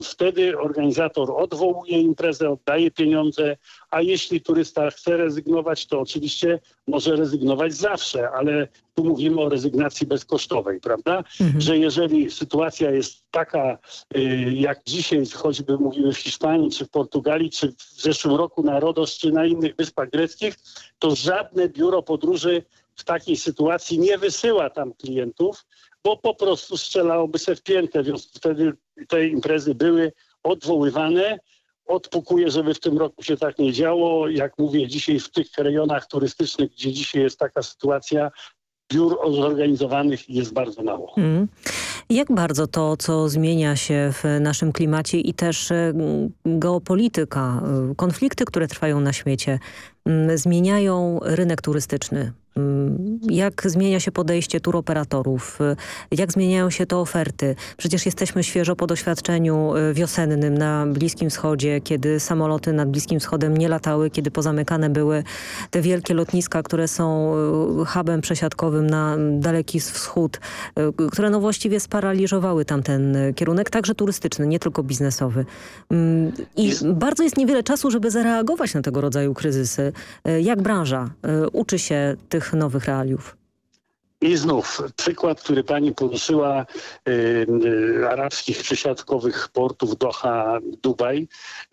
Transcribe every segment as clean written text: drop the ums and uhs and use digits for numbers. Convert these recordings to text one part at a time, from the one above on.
Wtedy organizator odwołuje imprezę, oddaje pieniądze, a jeśli turysta chce rezygnować, to oczywiście może rezygnować zawsze, ale tu mówimy o rezygnacji bezkosztowej, prawda? Że jeżeli sytuacja jest taka, jak dzisiaj, choćby mówimy w Hiszpanii, czy w Portugalii, czy w zeszłym roku na Rodos, czy na innych wyspach greckich, to żadne biuro podróży w takiej sytuacji nie wysyła tam klientów, bo po prostu strzelałoby się w piętę, więc wtedy te imprezy były odwoływane. Odpukuję, żeby w tym roku się tak nie działo. Jak mówię, dzisiaj w tych rejonach turystycznych, gdzie dzisiaj jest taka sytuacja, biur zorganizowanych jest bardzo mało. Jak bardzo to, co zmienia się w naszym klimacie i też geopolityka, konflikty, które trwają na świecie, zmieniają rynek turystyczny? Jak zmienia się podejście turoperatorów? Jak zmieniają się te oferty? Przecież jesteśmy świeżo po doświadczeniu wiosennym na Bliskim Wschodzie, kiedy samoloty nad Bliskim Wschodem nie latały, kiedy pozamykane były te wielkie lotniska, które są hubem przesiadkowym na Daleki Wschód, które no właściwie sparaliżowały tamten kierunek, także turystyczny, nie tylko biznesowy. I bardzo jest niewiele czasu, żeby zareagować na tego rodzaju kryzysy. Jak branża uczy się tych nowych realiów? I znów przykład, który pani poruszyła, arabskich przesiadkowych portów Doha, Dubaj,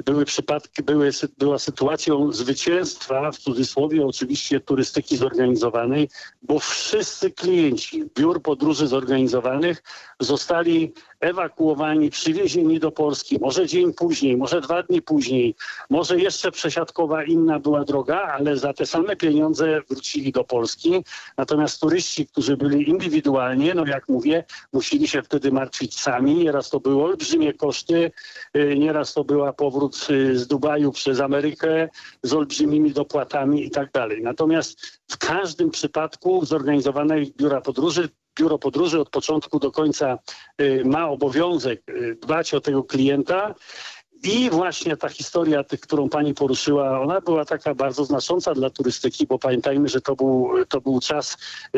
była sytuacją zwycięstwa, w cudzysłowie oczywiście, turystyki zorganizowanej, bo wszyscy klienci biur podróży zorganizowanych zostali ewakuowani, przywiezieni do Polski, może dzień później, może 2 dni później, może jeszcze przesiadkowa inna była droga, ale za te same pieniądze wrócili do Polski. Natomiast turyści, którzy byli indywidualnie, no jak mówię, musieli się wtedy martwić sami. Nieraz to były olbrzymie koszty, nieraz to była powrót z Dubaju przez Amerykę z olbrzymimi dopłatami i tak dalej. Natomiast w każdym przypadku zorganizowanej biuro podróży od początku do końca ma obowiązek dbać o tego klienta. I właśnie ta historia, którą pani poruszyła, ona była taka bardzo znacząca dla turystyki, bo pamiętajmy, że to był czas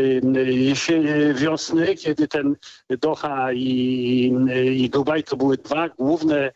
wiosny, kiedy ten Doha i Dubaj to były 2 główne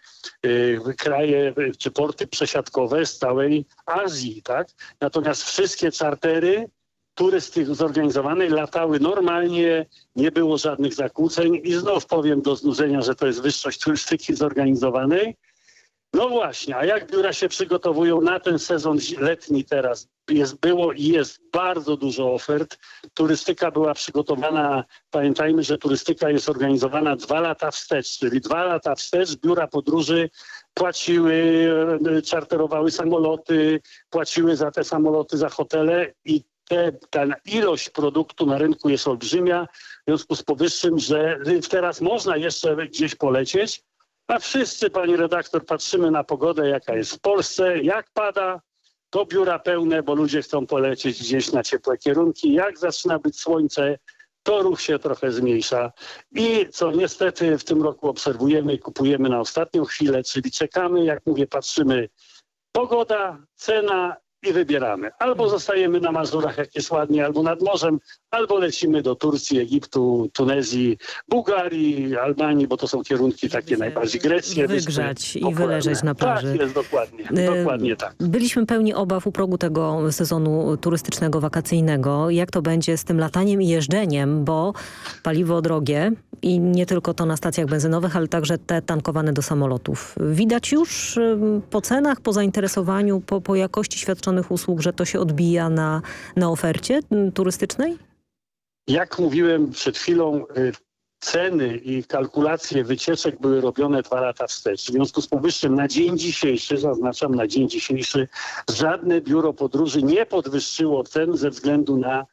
kraje czy porty przesiadkowe z całej Azji, tak? Natomiast wszystkie czartery turystyki zorganizowanej latały normalnie, nie było żadnych zakłóceń i znów powiem do znudzenia, że to jest wyższość turystyki zorganizowanej. No właśnie, a jak biura się przygotowują na ten sezon letni teraz? Było i jest bardzo dużo ofert. Turystyka była przygotowana, pamiętajmy, że turystyka jest organizowana 2 lata wstecz, czyli 2 lata wstecz biura podróży płaciły, czarterowały samoloty, płaciły za te samoloty, za hotele i ta ilość produktu na rynku jest olbrzymia, w związku z powyższym, że teraz można jeszcze gdzieś polecieć, a wszyscy, pani redaktor, patrzymy na pogodę, jaka jest w Polsce, jak pada, to biura pełne, bo ludzie chcą polecieć gdzieś na ciepłe kierunki, jak zaczyna być słońce, to ruch się trochę zmniejsza i co niestety w tym roku obserwujemy i kupujemy na ostatnią chwilę, czyli czekamy, jak mówię, patrzymy, pogoda, cena i wybieramy. Albo zostajemy na Mazurach, jak jest ładnie, albo nad morzem, albo lecimy do Turcji, Egiptu, Tunezji, Bułgarii, Albanii, bo to są kierunki takie najbardziej Greckie. Wygrzać i wyleżeć na plaży. Tak jest, dokładnie tak. Byliśmy pełni obaw u progu tego sezonu turystycznego, wakacyjnego. Jak to będzie z tym lataniem i jeżdżeniem, bo paliwo drogie i nie tylko to na stacjach benzynowych, ale także te tankowane do samolotów. Widać już po cenach, po zainteresowaniu, po jakości świadczonych usług, że to się odbija na ofercie turystycznej? Jak mówiłem przed chwilą, ceny i kalkulacje wycieczek były robione 2 lata wstecz. W związku z powyższym na dzień dzisiejszy, zaznaczam na dzień dzisiejszy, żadne biuro podróży nie podwyższyło cen ze względu na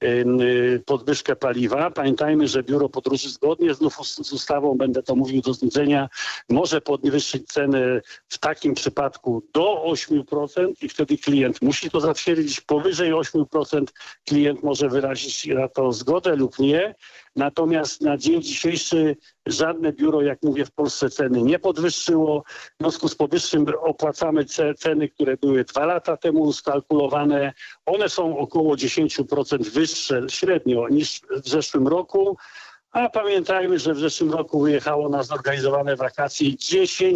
podwyżkę paliwa. Pamiętajmy, że biuro podróży zgodnie z ustawą, będę to mówił do znudzenia, może podwyższyć cenę w takim przypadku do 8% i wtedy klient musi to zatwierdzić. Powyżej 8% klient może wyrazić na to zgodę lub nie. Natomiast na dzień dzisiejszy żadne biuro, jak mówię, w Polsce ceny nie podwyższyło. W związku z powyższym opłacamy ceny, które były 2 lata temu skalkulowane. One są około 10% wyższe średnio niż w zeszłym roku. A pamiętajmy, że w zeszłym roku wyjechało na zorganizowane wakacje 10